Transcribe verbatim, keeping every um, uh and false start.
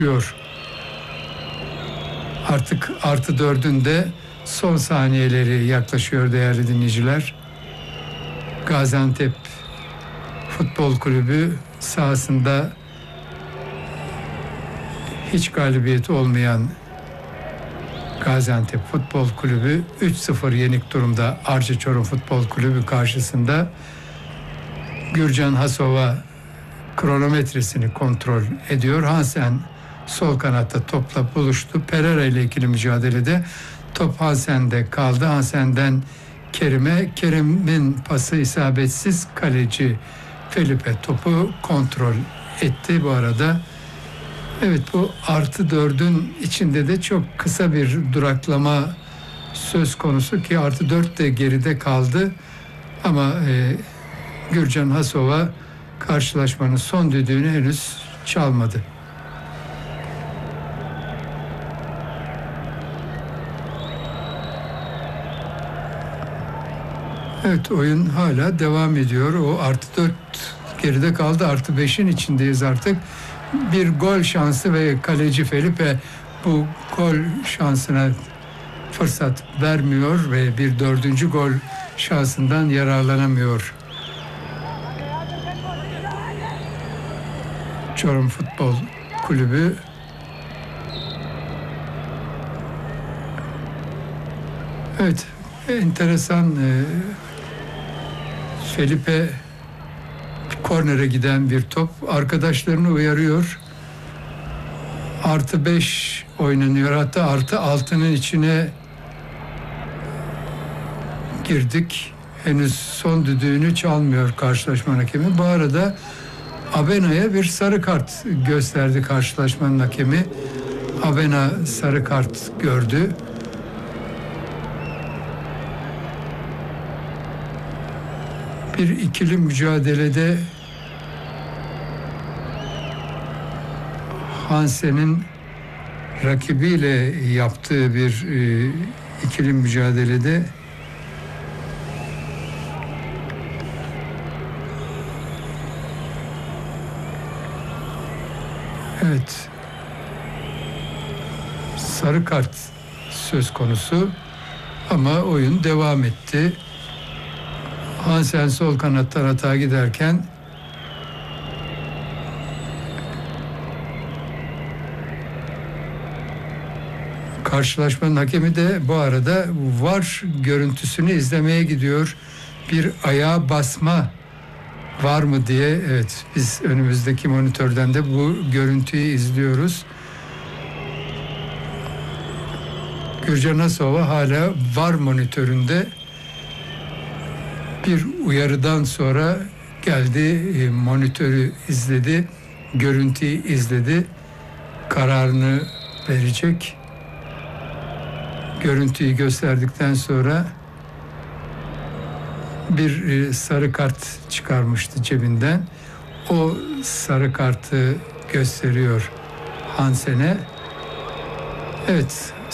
diyor. Artık artı dördün de son saniyeleri yaklaşıyor değerli dinleyiciler. Gaziantep Futbol Kulübü sahasında hiç galibiyeti olmayan Gaziantep Futbol Kulübü üç sıfır yenik durumda Arca Çorum Futbol Kulübü karşısında. Gürcan Hasova kronometresini kontrol ediyor. Hansen sol kanatta topla buluştu. Pereira ile ikili mücadelede top Hansen'de kaldı. Hansen'den Kerim'e. Kerim'in pası isabetsiz. Kaleci Felipe topu kontrol etti bu arada. Evet, bu artı dördün içinde de çok kısa bir duraklama söz konusu ki artı dört de geride kaldı. Ama e, Gürcan Hasova karşılaşmanın son düdüğünü henüz çalmadı. Evet, oyun hala devam ediyor. O artı dört geride kaldı. Artı beşin içindeyiz artık. Bir gol şansı ve kaleci Felipe bu gol şansına fırsat vermiyor ve bir dördüncü gol şansından yararlanamıyor. Çorum Futbol Kulübü evet, enteresan. e, Felipe kornere giden bir top, arkadaşlarını uyarıyor. Artı beş oynanıyor, hatta artı altının içine girdik. Henüz son düdüğünü çalmıyor karşılaşmanın hakemi. Bu arada Abena'ya bir sarı kart gösterdi karşılaşmanın hakemi. Abena sarı kart gördü. Bir ikili mücadelede Hansen'in rakibiyle yaptığı bir e, ikili mücadelede evet, sarı kart söz konusu ama oyun devam etti. Hansen sol kanattan atağa giderken karşılaşmanın hakemi de bu arada V A R görüntüsünü izlemeye gidiyor. Bir ayağa basma var mı diye. Evet, biz önümüzdeki monitörden de bu görüntüyü izliyoruz. Gürcan Hasova hala V A R monitöründe. Bir uyarıdan sonra geldi, monitörü izledi, görüntüyü izledi, kararını verecek. Görüntüyü gösterdikten sonra bir sarı kart çıkarmıştı cebinden. O sarı kartı gösteriyor Hansen'e. Evet,